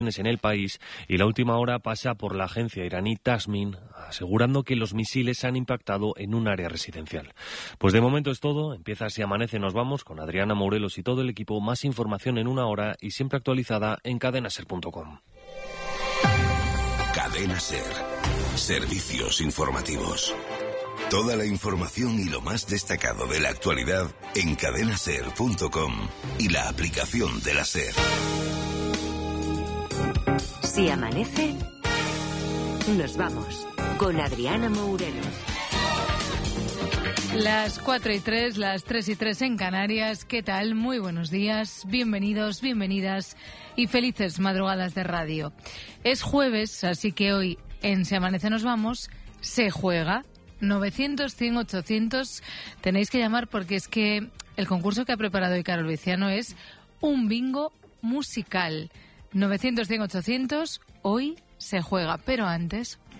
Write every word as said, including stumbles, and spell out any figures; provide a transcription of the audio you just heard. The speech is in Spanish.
en el país, y la última hora pasa por la agencia iraní Tasmin, asegurando que los misiles han impactado en un área residencial. Pues de momento es todo. Empieza Si Amanece, nos vamos con Adriana Morelos y todo el equipo. Más información en una hora y siempre actualizada en cadena ser punto com. Cadena Ser. Servicios informativos. Toda la información y lo más destacado de la actualidad en cadena ser punto com y la aplicación de la SER. Si amanece, nos vamos con Adriana Morelos. Las cuatro y tres, las tres y tres en Canarias. ¿Qué tal? Muy buenos días, bienvenidos, bienvenidas y felices madrugadas de radio. Es jueves, así que hoy en Si Amanece Nos Vamos se juega. novecientos, cien, ochocientos tenéis que llamar porque es que el concurso que ha preparado hoy Carol Viciano es un bingo musical. novecientos, cien, ochocientos, hoy se juega, pero antes